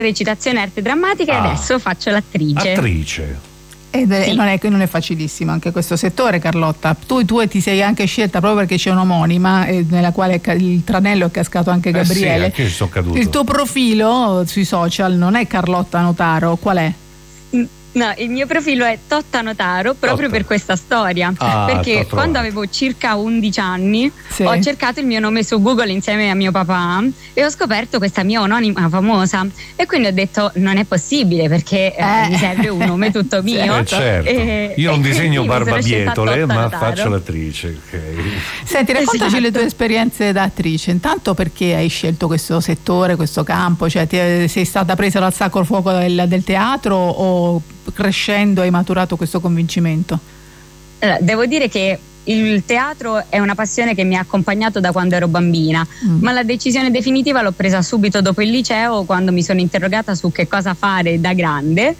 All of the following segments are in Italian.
recitazione, arte drammatica, e adesso faccio l'attrice. Attrice. Sì. Non è facilissimo anche questo settore, Carlotta. Tu ti sei anche scelta proprio perché c'è un'omonima nella quale il tranello è cascato anche Gabriele. Sì, anche io ci sono caduto. Il tuo profilo sui social non è Carlotta Notaro, qual è? No, il mio profilo è Totta Notaro, proprio per questa storia, perché quando avevo circa 11 anni ho cercato il mio nome su Google insieme a mio papà e ho scoperto questa mia anonima famosa, e quindi ho detto non è possibile, perché mi serve un nome tutto mio. Certo. Io non disegno barbabietole, ma faccio l'attrice. Senti, raccontaci le tue esperienze da attrice. Intanto, perché hai scelto questo settore, questo campo? Cioè, sei stata presa dal sacro fuoco del teatro, o crescendo hai maturato questo convincimento? Allora, devo dire che il teatro è una passione che mi ha accompagnato da quando ero bambina, ma la decisione definitiva l'ho presa subito dopo il liceo, quando mi sono interrogata su che cosa fare da grande,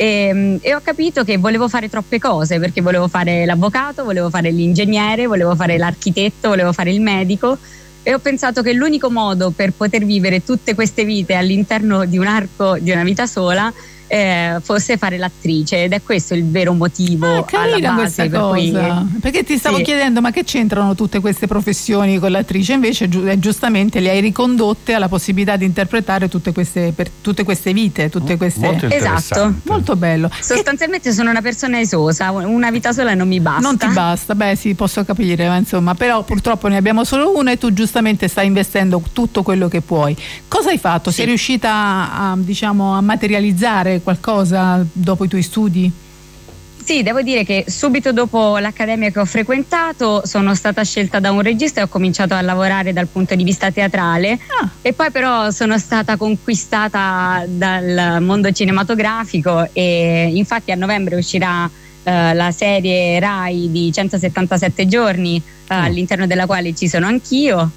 e ho capito che volevo fare troppe cose, perché volevo fare l'avvocato, volevo fare l'ingegnere, volevo fare l'architetto, volevo fare il medico, e ho pensato che l'unico modo per poter vivere tutte queste vite all'interno di un arco di una vita sola fosse fare l'attrice, ed è questo il vero motivo alla base per cui... Perché ti stavo chiedendo, ma che c'entrano tutte queste professioni con l'attrice? Invece giustamente le hai ricondotte alla possibilità di interpretare tutte queste vite, tutte queste... Molto esatto, molto bello. Sostanzialmente sono una persona esosa, una vita sola non mi basta. Non ti basta, beh sì, posso capire, ma insomma, però purtroppo ne abbiamo solo una e tu giustamente stai investendo tutto quello che puoi. Cosa hai fatto? Sei riuscita a materializzare qualcosa dopo i tuoi studi? Sì, devo dire che subito dopo l'accademia che ho frequentato sono stata scelta da un regista e ho cominciato a lavorare dal punto di vista teatrale, e poi però sono stata conquistata dal mondo cinematografico, e infatti a novembre uscirà la serie Rai di 177 giorni, all'interno della quale ci sono anch'io.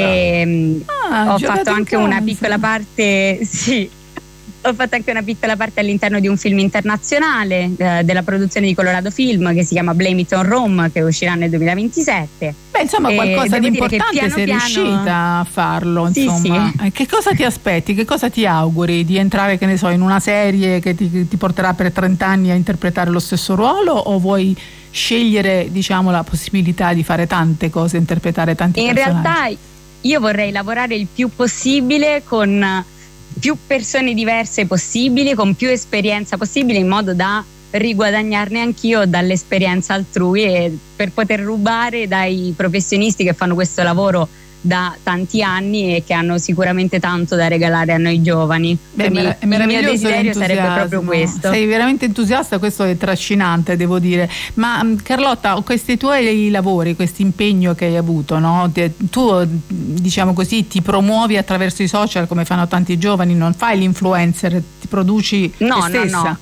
E ho fatto anche una piccola parte, ho fatto anche una piccola parte all'interno di un film internazionale della produzione di Colorado Film, che si chiama Blame It on Rome, che uscirà nel 2027. Beh, insomma, qualcosa di importante sei riuscita a farlo, insomma. Sì. Che cosa ti aspetti? Che cosa ti auguri? Di entrare, che ne so, in una serie che ti porterà per 30 anni a interpretare lo stesso ruolo, o vuoi scegliere, la possibilità di fare tante cose, interpretare tanti personaggi? In realtà io vorrei lavorare il più possibile con più persone diverse possibili, con più esperienza possibile, in modo da riguadagnarne anch'io dall'esperienza altrui, e per poter rubare dai professionisti che fanno questo lavoro da tanti anni e che hanno sicuramente tanto da regalare a noi giovani. Beh, il mio desiderio sarebbe proprio questo. Sei veramente entusiasta, questo è trascinante, devo dire. Ma Carlotta, questi tuoi lavori, questo impegno che hai avuto, no? Tu, così, ti promuovi attraverso i social come fanno tanti giovani, non fai l'influencer, ti produci te stessa?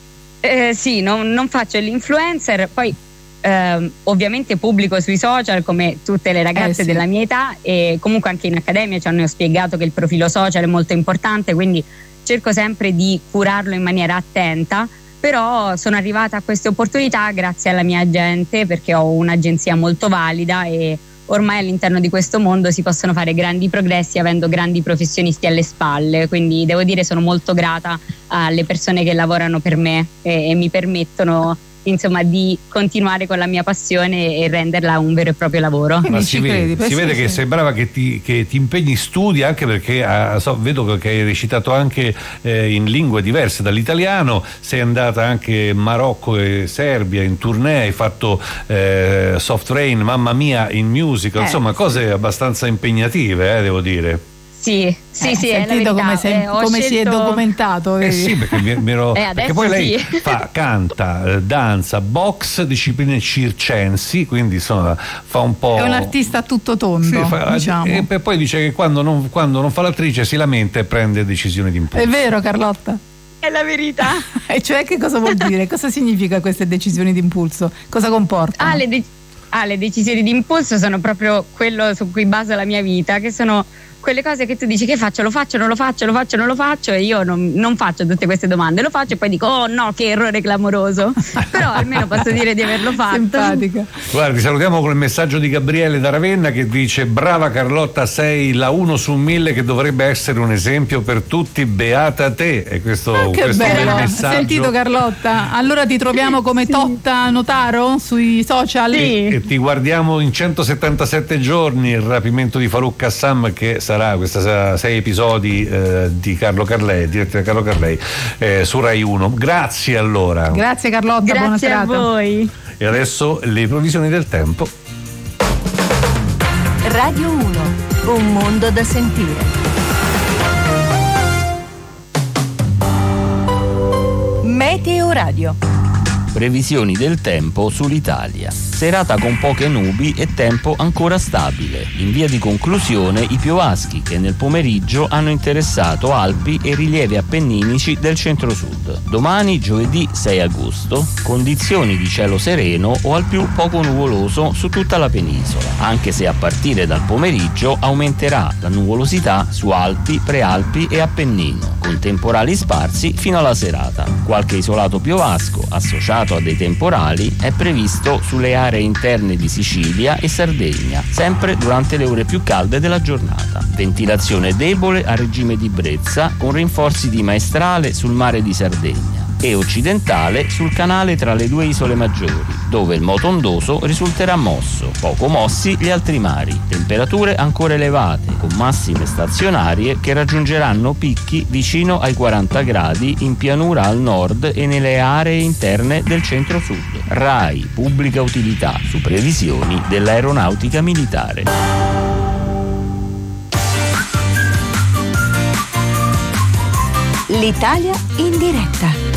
No. Non faccio l'influencer, poi ovviamente pubblico sui social come tutte le ragazze della mia età, e comunque anche in accademia ci hanno spiegato che il profilo social è molto importante, quindi cerco sempre di curarlo in maniera attenta. Però sono arrivata a queste opportunità grazie alla mia agente, perché ho un'agenzia molto valida, e ormai all'interno di questo mondo si possono fare grandi progressi avendo grandi professionisti alle spalle, quindi devo dire sono molto grata alle persone che lavorano per me e mi permettono di continuare con la mia passione e renderla un vero e proprio lavoro. Ma si vede che sei brava, che ti impegni, studi, anche perché vedo che hai recitato anche in lingue diverse dall'italiano, sei andata anche in Marocco e Serbia in tournée, hai fatto Soft Rain, Mamma Mia in musical, insomma cose abbastanza impegnative, devo dire. Sì, è la verità. Come si è documentato? Sì, perché perché poi lei canta, danza, box, discipline circensi, quindi insomma fa un po'. È un artista a tutto tondo, e poi dice che quando non fa l'attrice si lamenta e prende decisioni di impulso. È vero, Carlotta? È la verità. E cioè, che cosa vuol dire? Cosa significa queste decisioni di impulso? Cosa comportano? Le decisioni di impulso sono proprio quello su cui baso la mia vita, che sono quelle cose che tu dici che faccio, lo faccio, non lo faccio, lo faccio, non lo faccio, e io non faccio tutte queste domande, lo faccio e poi dico oh no, che errore clamoroso. Però almeno posso dire di averlo fatto. Simpatica. Guardi, salutiamo con il messaggio di Gabriele da Ravenna che dice: brava Carlotta, sei la 1 su 1000 che dovrebbe essere un esempio per tutti, beata te. E questo che è bello, il messaggio. sentito Carlotta? Allora ti troviamo come Totta Notaro sui social? Sì. E ti guardiamo in 177 giorni, il rapimento di Farouk Kassam, che sarà questa 6 episodi di Carlo Carlei, diretti da Carlo Carlei, su Rai 1. Grazie allora. Grazie Carlotta, buona Grazie serata. a voi. E adesso le previsioni del tempo. Radio 1, un mondo da sentire. Meteo Radio. Previsioni del tempo sull'Italia. Serata con poche nubi e tempo ancora stabile. In via di conclusione i piovaschi che nel pomeriggio hanno interessato Alpi e rilievi appenninici del centro-sud. Domani, giovedì 6 agosto, condizioni di cielo sereno o al più poco nuvoloso su tutta la penisola, anche se a partire dal pomeriggio aumenterà la nuvolosità su Alpi, Prealpi e Appennino, con temporali sparsi fino alla serata. Qualche isolato piovasco associato a dei temporali è previsto sulle aree interne di Sicilia e Sardegna, sempre durante le ore più calde della giornata. Ventilazione debole a regime di brezza, con rinforzi di maestrale sul mare di Sardegna e occidentale sul canale tra le due isole maggiori, dove il moto ondoso risulterà mosso, poco mossi gli altri mari. Temperature ancora elevate, con massime stazionarie che raggiungeranno picchi vicino ai 40 gradi in pianura al nord e nelle aree interne del centro-sud. RAI Pubblica Utilità su previsioni dell'Aeronautica Militare. L'Italia in diretta.